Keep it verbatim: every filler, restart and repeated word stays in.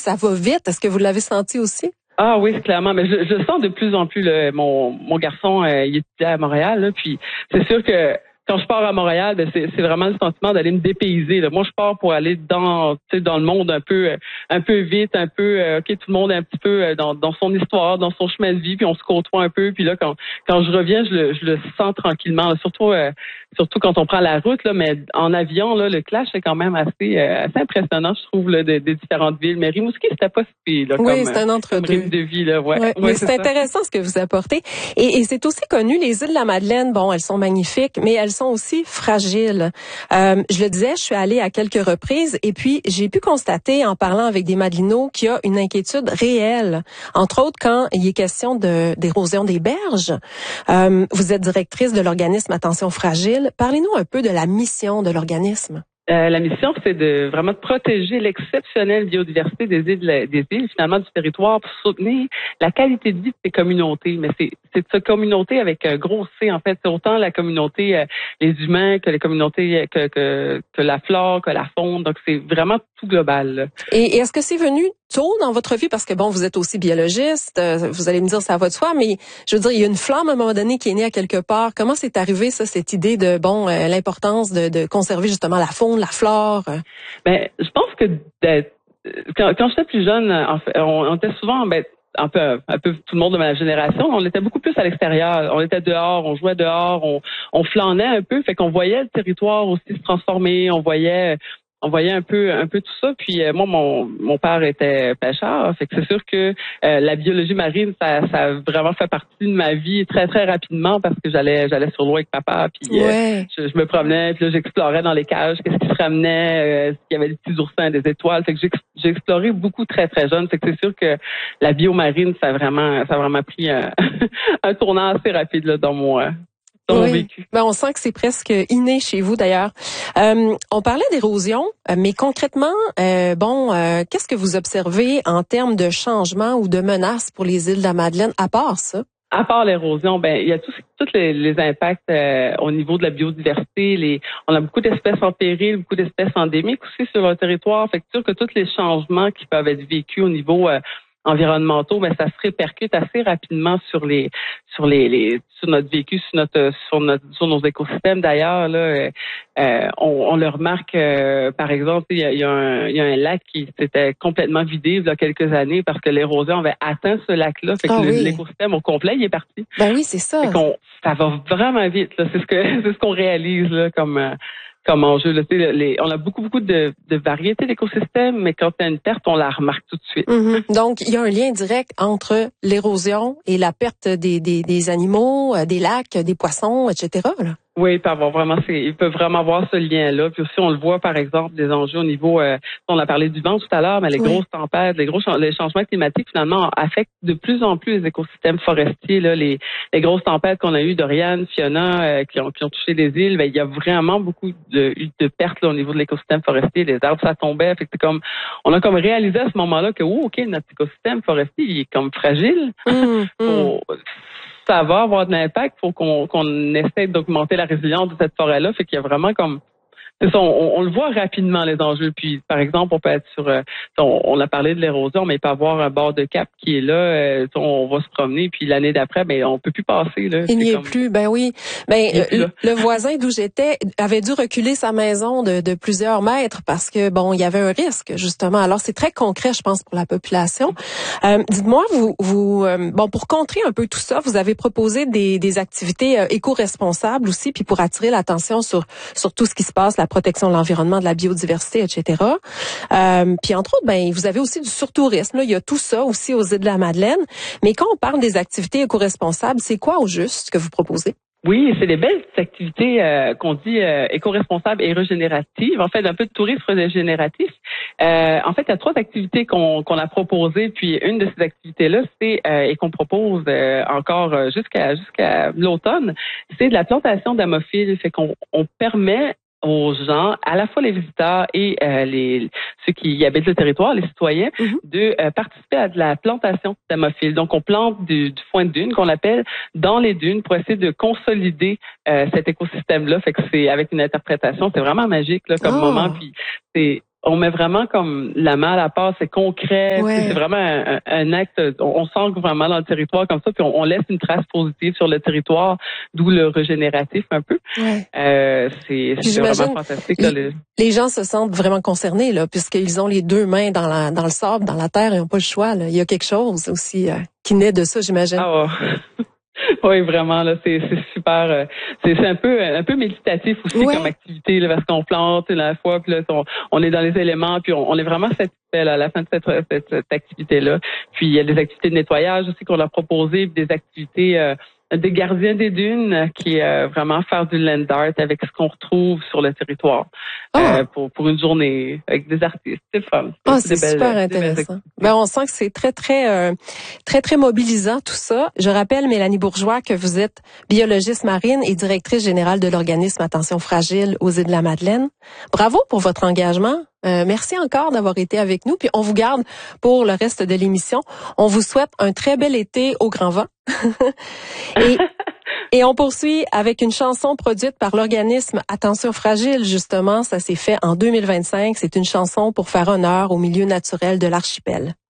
ça va vite. Est-ce que vous l'avez senti aussi? Ah oui, clairement. Mais je, je sens de plus en plus là, mon mon garçon, euh, il étudie à Montréal, là, puis c'est sûr que quand je pars à Montréal, ben c'est, c'est vraiment le sentiment d'aller me dépayser. Là. Moi, je pars pour aller dans, tu sais, dans le monde un peu, un peu vite, un peu, euh, ok, tout le monde est un petit peu dans, dans son histoire, dans son chemin de vie, puis on se côtoie un peu. Puis là, quand, quand je reviens, je le, je le sens tranquillement. Là. Surtout, euh, surtout quand on prend la route, là, mais en avion, là, le clash est quand même assez, euh, assez impressionnant, je trouve, là, des, des différentes villes. Mais Rimouski, c'était pas si pire, là, oui, comme, c'est un entre-deux de vie, là, ouais. ouais, ouais mais c'est, c'est intéressant ce que vous apportez. Et, et c'est aussi connu, les îles de la Madeleine, bon, elles sont magnifiques, mais elles sont aussi fragiles. Euh, je le disais, je suis allée à quelques reprises et puis j'ai pu constater en parlant avec des Madelinots qu'il y a une inquiétude réelle, entre autres quand il est question de d'érosion des berges. Euh, vous êtes directrice de l'organisme Attention Fragile. Parlez-nous un peu de la mission de l'organisme. Euh, la mission, c'est de vraiment de protéger l'exceptionnelle biodiversité des îles, des îles, finalement, du territoire, pour soutenir la qualité de vie de ces communautés. Mais c'est, c'est de cette communauté avec un gros C, en fait. C'est autant la communauté, euh, les humains, que les communautés, que, que, que la flore, que la faune. Donc, c'est vraiment tout global, là. Et, et est-ce que c'est venu tôt dans votre vie? Parce que, bon, vous êtes aussi biologiste. Euh, vous allez me dire, ça va de soi, mais je veux dire, il y a une flamme à un moment donné qui est née à quelque part. Comment c'est arrivé, ça, cette idée de, bon, euh, l'importance de, de conserver justement la faune, la flore? Ben, je pense que quand, quand j'étais plus jeune, en fait, on, on était souvent, ben, un peu, un peu tout le monde de ma génération, on était beaucoup plus à l'extérieur. On était dehors, on jouait dehors, on, on flânait un peu, fait qu'on voyait le territoire aussi se transformer, on voyait on voyait un peu un peu tout ça. Puis euh, moi, mon mon père était pêcheur, fait que c'est sûr que euh, la biologie marine, ça, ça a vraiment fait partie de ma vie très très rapidement parce que j'allais j'allais sur l'eau avec papa, puis ouais. euh, je, je me promenais, puis là j'explorais dans les cages, qu'est-ce qui se ramenait, euh, s'il y avait des petits oursins, des étoiles. Fait que j'ai, j'ai exploré beaucoup très très jeune. Fait que c'est sûr que la biomarine, ça a vraiment ça a vraiment pris un, un tournant assez rapide là, dans mon euh, dans oui. mon vécu. Ben, on sent que c'est presque inné chez vous d'ailleurs. Euh, on parlait d'érosion, mais concrètement, euh, bon, euh, qu'est-ce que vous observez en termes de changement ou de menaces pour les îles de la Madeleine, à part ça? À part l'érosion, ben il y a tous tous les, les impacts euh, au niveau de la biodiversité. Les, on a beaucoup d'espèces en péril, beaucoup d'espèces endémiques aussi sur le territoire. Fait que sûr que tous les changements qui peuvent être vécus au niveau euh, environnementaux, mais ça se répercute assez rapidement sur les sur les, les sur notre vécu, sur notre sur notre sur nos écosystèmes. D'ailleurs, là, euh, on, on le remarque. Euh, par exemple, il y a, il y a un il y a un lac qui s'était complètement vidé il y a quelques années parce que l'érosion avait atteint ce lac-là. Fait que ah, le, oui. l'écosystème au complet il est parti. Ben oui, c'est ça. Fait qu'on, ça va vraiment vite. Là, c'est ce que c'est ce qu'on réalise là comme. Euh, comme enjeu. Là, les, on a beaucoup, beaucoup de, de variétés d'écosystèmes, mais quand il y a une perte, on la remarque tout de suite. Mm-hmm. Donc, il y a un lien direct entre l'érosion et la perte des, des, des animaux, des lacs, des poissons, et cetera. Là. Oui, il peut avoir vraiment, c'est, il peut vraiment avoir ce lien-là. Puis aussi, on le voit, par exemple, des enjeux au niveau, euh, on a parlé du vent tout à l'heure, mais les oui. grosses tempêtes, les gros les changements climatiques, finalement, affectent de plus en plus les écosystèmes forestiers. Là, les, les grosses tempêtes qu'on a eues, Dorian, Fiona, euh, qui ont qui ont touché les îles, ben, il y a vraiment beaucoup de, de pertes là, au niveau de l'écosystème forestier. Les arbres, ça tombait. Fait que c'est comme, on a comme réalisé à ce moment-là que, oh, ok, notre écosystème forestier, il est comme fragile. Mmh, Faut, ça va avoir de l'impact. Il faut qu'on, qu'on essaie d'augmenter la résilience de cette forêt-là. Fait qu'il y a vraiment comme... C'est ça, on, on le voit rapidement, les enjeux. Puis, par exemple, on peut être sur... Euh, on, on a parlé de l'érosion, mais il peut y avoir un bord de cap qui est là. Euh, on va se promener, puis l'année d'après, ben on peut plus passer. Là. Il n'y est comme... plus, ben oui. Ben le, le voisin d'où j'étais avait dû reculer sa maison de, de plusieurs mètres parce que, bon, il y avait un risque, justement. Alors, c'est très concret, je pense, pour la population. Euh, dites-moi, vous... vous euh, bon, pour contrer un peu tout ça, vous avez proposé des, des activités euh, éco-responsables aussi, puis pour attirer l'attention sur, sur tout ce qui se passe, la protection de l'environnement, de la biodiversité, et cetera. Euh, puis entre autres, ben vous avez aussi du surtourisme. Là. Il y a tout ça aussi aux îles de la Madeleine. Mais quand on parle des activités éco-responsables, c'est quoi au juste que vous proposez? Oui, c'est des belles activités euh, qu'on dit euh, éco-responsables et régénératives. En fait, un peu de tourisme régénératif. Euh, en fait, il y a trois activités qu'on, qu'on a proposées. Puis une de ces activités-là, c'est euh, et qu'on propose euh, encore jusqu'à jusqu'à l'automne, c'est de la plantation d'amophiles. Fait qu'on on permet aux gens, à la fois les visiteurs et euh, les ceux qui y habitent le territoire, les citoyens, mm-hmm. de euh, participer à de la plantation d'amophiles. Donc, on plante du, du foin de dune qu'on appelle dans les dunes pour essayer de consolider euh, cet écosystème-là. Fait que c'est avec une interprétation, c'est vraiment magique là comme oh. moment. Puis c'est on met vraiment comme la main à la pâte, c'est concret, Ouais. c'est vraiment un, un acte, on, on s'ancre vraiment dans le territoire comme ça, puis on, on laisse une trace positive sur le territoire, d'où le régénératif un peu. Ouais. Euh, c'est c'est vraiment fantastique. Là, les, les gens se sentent vraiment concernés, là, puisqu'ils ont les deux mains dans la dans le sable, dans la terre, ils n'ont pas le choix. Là. Il y a quelque chose aussi euh, qui naît de ça, j'imagine. Ah ouais. Oui, vraiment, là, c'est, c'est super. Euh, c'est, c'est un peu un peu méditatif aussi ouais. comme activité, là, parce qu'on plante la fois, puis là, on, on est dans les éléments, puis on, on est vraiment satisfait là, à la fin de cette, cette, cette activité-là. Puis il y a des activités de nettoyage aussi qu'on a proposées, puis des activités euh, des gardiens des dunes qui euh, vraiment faire du land art avec ce qu'on retrouve sur le territoire oh. euh, pour pour une journée avec des artistes. C'est fun. Oh, c'est, c'est super belles, intéressant. Ben on sent que c'est très très euh, très très mobilisant tout ça. Je rappelle Mélanie Bourgeois que vous êtes biologiste marine et directrice générale de l'organisme Attention Fragile aux îles de la Madeleine. Bravo pour votre engagement. Euh, merci encore d'avoir été avec nous. Puis on vous garde pour le reste de l'émission. On vous souhaite un très bel été au grand vent. et, et on poursuit avec une chanson produite par l'organisme Attention Fragile. Justement, ça s'est fait en deux mille vingt-cinq. C'est une chanson pour faire honneur au milieu naturel de l'archipel.